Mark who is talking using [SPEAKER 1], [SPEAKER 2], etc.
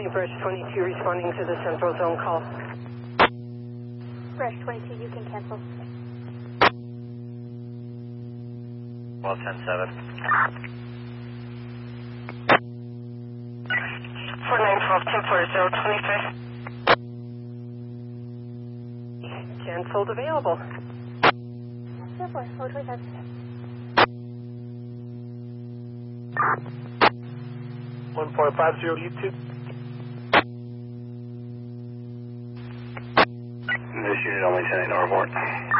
[SPEAKER 1] Brush 22 responding to the Central Zone call.
[SPEAKER 2] Brush 22, you can cancel.
[SPEAKER 3] Well, 10-7.
[SPEAKER 1] 4912 1040 25. Canceled available.
[SPEAKER 2] 4 25.
[SPEAKER 4] 1450 YouTube.
[SPEAKER 3] This unit only sending to report.